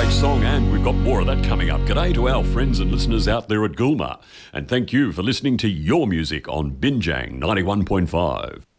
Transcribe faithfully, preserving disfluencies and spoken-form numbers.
great song, and we've got more of that coming up. G'day to our friends and listeners out there at Gulma, and thank you for listening to your music on Binjang ninety-one point five.